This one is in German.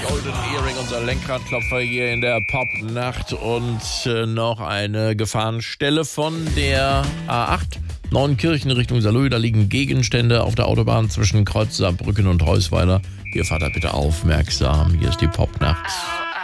Golden Earring, unser Lenkradklopfer hier in der Popnacht und noch eine Gefahrenstelle von der A8 Neunkirchen Richtung Saarlouis. Da liegen Gegenstände auf der Autobahn zwischen Kreuz Saarbrücken und Heusweiler. Hier fahrt bitte aufmerksam. Hier ist die Popnacht.